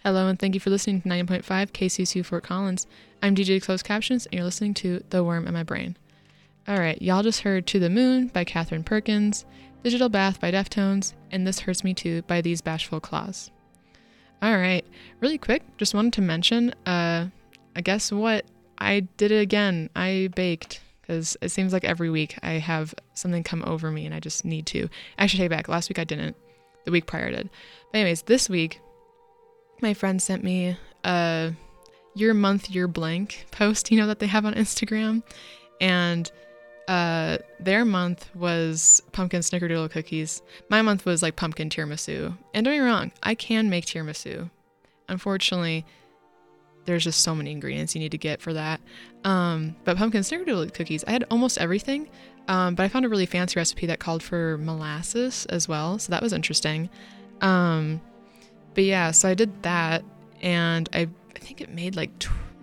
Hello, and thank you for listening to 90.5 KCSU Fort Collins. I'm DJ Closed Captions, and you're listening to The Worm in My Brain. Alright, y'all just heard To the Moon by Katherine Perkins, Digital Bath by Deftones, and This Hurts Me Too by These Bashful Claws. Alright, really quick, just wanted to mention, I guess what? I did it again. I baked, because it seems like every week I have something come over me and I just need to. Actually, take it back. Last week I didn't. The week prior I did. But anyways, this week, my friend sent me a your month, your blank post, that they have on Instagram. And their month was pumpkin snickerdoodle cookies. My month was like pumpkin tiramisu. And don't get me wrong, I can make tiramisu. Unfortunately, there's just so many ingredients you need to get for that. But pumpkin snickerdoodle cookies, I had almost everything. But I found a really fancy recipe that called for molasses as well. So that was interesting. But yeah, so I did that, and I think it made like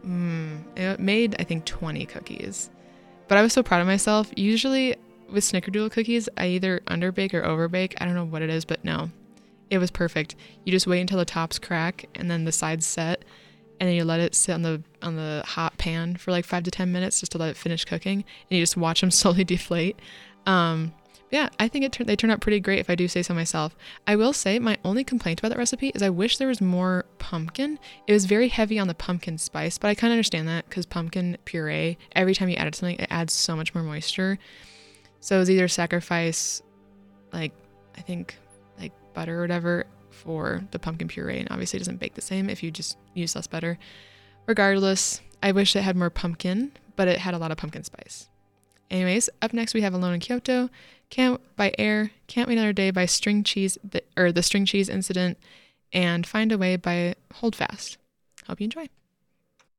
20 cookies. But I was so proud of myself. Usually with snickerdoodle cookies, I either underbake or overbake. I don't know what it is, but no, it was perfect. You just wait until the tops crack and then the sides set, and then you let it sit on the hot pan for like 5 to 10 minutes just to let it finish cooking, and you just watch them slowly deflate. Yeah, I think they turned out pretty great if I do say so myself. I will say my only complaint about that recipe is I wish there was more pumpkin. It was very heavy on the pumpkin spice, but I kind of understand that because pumpkin puree, every time you add it to something, it adds so much more moisture. So it was either sacrifice, I think butter or whatever for the pumpkin puree, and obviously it doesn't bake the same if you just use less butter. Regardless, I wish it had more pumpkin, but it had a lot of pumpkin spice. Anyways, up next we have Alone in Kyoto, by Air, Can't Wait Another Day by String Cheese, the String Cheese Incident, and Find a Way by Hold Fast. Hope you enjoy.